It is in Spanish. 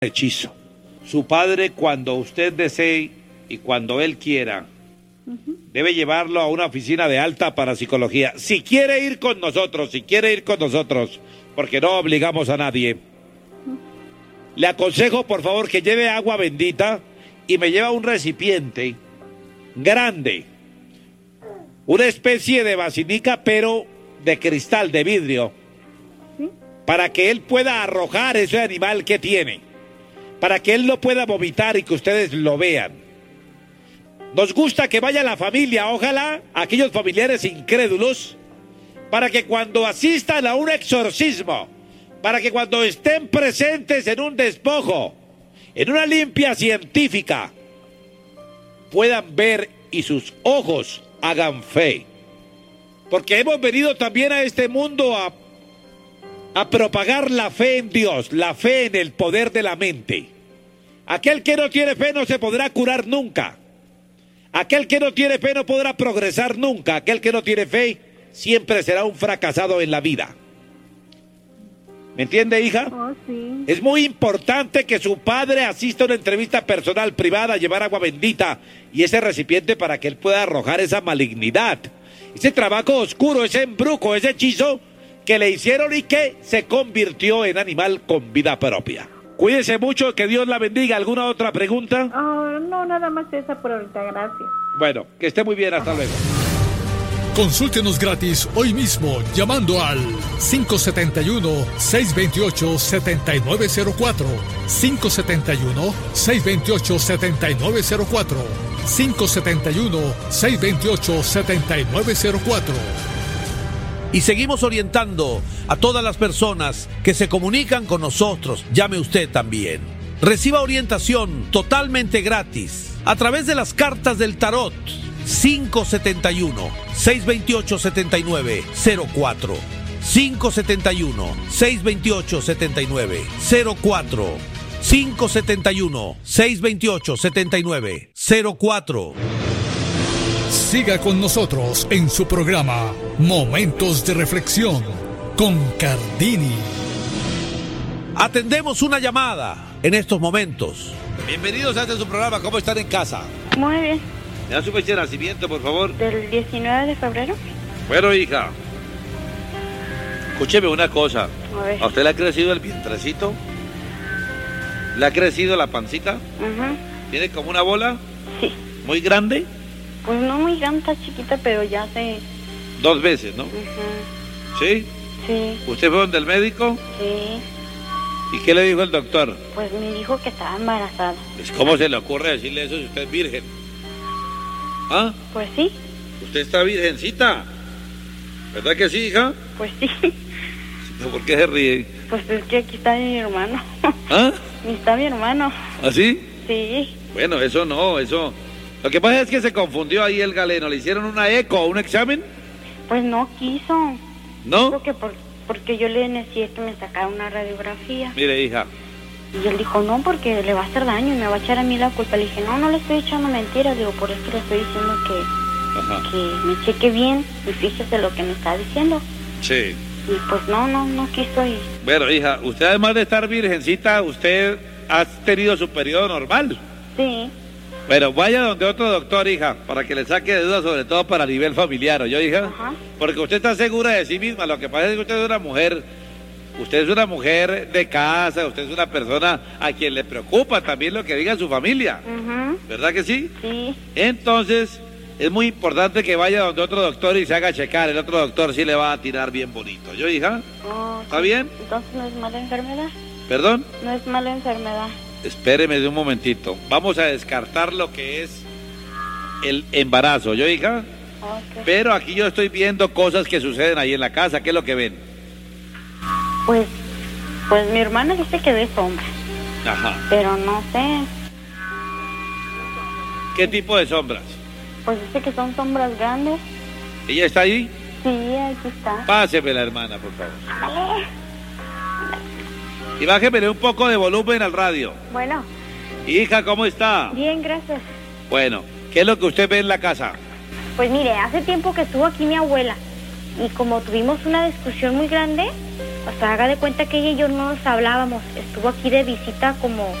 hechizo. Su padre, cuando usted desee y cuando él quiera, debe llevarlo a una oficina de alta parapsicología. Si quiere ir con nosotros, porque no obligamos a nadie, le aconsejo, por favor, que lleve agua bendita y me lleva un recipiente grande, una especie de basinica, pero de cristal, de vidrio, para que él pueda arrojar ese animal que tiene, para que él lo pueda vomitar y que ustedes lo vean. Nos gusta que vaya la familia, ojalá aquellos familiares incrédulos, para que cuando asistan a un exorcismo, para que cuando estén presentes en un despojo, en una limpia científica, puedan ver y sus ojos hagan fe. Porque hemos venido también a este mundo a propagar la fe en Dios, la fe en el poder de la mente. Aquel que no tiene fe no se podrá curar nunca. Aquel que no tiene fe no podrá progresar nunca. Aquel que no tiene fe siempre será un fracasado en la vida. ¿Me entiende, hija? Oh, sí. Es muy importante que su padre asista a una entrevista personal privada, llevar agua bendita y ese recipiente para que él pueda arrojar esa malignidad, ese trabajo oscuro, ese embrujo, ese hechizo que le hicieron y que se convirtió en animal con vida propia. Cuídese mucho, que Dios la bendiga. ¿Alguna otra pregunta? Oh, no, nada más esa por ahorita, gracias. Bueno, que esté muy bien, hasta luego. Consúltenos gratis hoy mismo llamando al 571-628-7904, 571-628-7904, 571-628-7904. Y seguimos orientando a todas las personas que se comunican con nosotros. Llame usted también. Reciba orientación totalmente gratis a través de las cartas del tarot. 571-628-7904, 571-628-7904, 571-628-7904. Siga con nosotros en su programa Momentos de Reflexión con Cardini. Atendemos una llamada en estos momentos. Bienvenidos a este su programa. ¿Cómo están en casa? Muy bien. ¿Me da su fecha de nacimiento, por favor? ¿Del 19 de febrero? Bueno, hija, escúcheme una cosa. A ver. ¿A usted le ha crecido el vientrecito? ¿Le ha crecido la pancita? Ajá. ¿Tiene como una bola? Sí. ¿Muy grande? Pues no muy grande, está chiquita, pero ya se... 2 veces, ¿no? Ajá. ¿Sí? Sí. ¿Usted fue donde el médico? Sí. ¿Y qué le dijo el doctor? Pues me dijo que estaba embarazada. Pues, ¿cómo se le ocurre decirle eso si usted es virgen? ¿Ah? Pues sí. ¿Usted está virgencita? ¿Verdad que sí, hija? Pues sí. ¿Por qué se ríe? Pues es que aquí está mi hermano. ¿Ah? Y está mi hermano. ¿Así? Sí. Bueno, eso no, eso... Lo que pasa es que se confundió ahí el galeno. ¿Le hicieron una eco o un examen? Pues no quiso. ¿No? Creo que porque yo le decía que me sacara una radiografía. Mire, hija. Y él dijo, no, porque le va a hacer daño y me va a echar a mí la culpa. Le dije, no le estoy echando mentiras. Digo, por eso le estoy diciendo que me cheque bien y fíjese lo que me está diciendo. Sí. Y pues no quiso ir. Bueno, hija, usted además de estar virgencita, usted ha tenido su periodo normal. Sí. Pero vaya donde otro doctor, hija, para que le saque de dudas, sobre todo para nivel familiar, ¿oyó, hija? Ajá. Porque usted está segura de sí misma. Lo que pasa es que usted es una mujer de casa, usted es una persona a quien le preocupa también lo que diga su familia. Ajá. ¿Verdad que sí? Sí. Entonces, es muy importante que vaya donde otro doctor y se haga checar. El otro doctor sí le va a tirar bien bonito. ¿Yo, hija? Oh, ¿Está bien? Entonces no es mala enfermedad. ¿Perdón? No es mala enfermedad. Espéreme de un momentito. Vamos a descartar lo que es el embarazo, ¿yo, hija? Okay. Pero aquí yo estoy viendo cosas que suceden ahí en la casa. ¿Qué es lo que ven? Pues mi hermana dice que ve sombras. Ajá. Pero no sé. ¿Qué tipo de sombras? Pues dice que son sombras grandes. ¿Ella está ahí? Sí, aquí está. Páseme la hermana, por favor. Vale. Y bájemele un poco de volumen al radio. Bueno. Hija, ¿cómo está? Bien, gracias. Bueno, ¿qué es lo que usted ve en la casa? Pues mire, hace tiempo que estuvo aquí mi abuela. Y como tuvimos una discusión muy grande, O sea, haga de cuenta que ella y yo no nos hablábamos. Estuvo aquí de visita como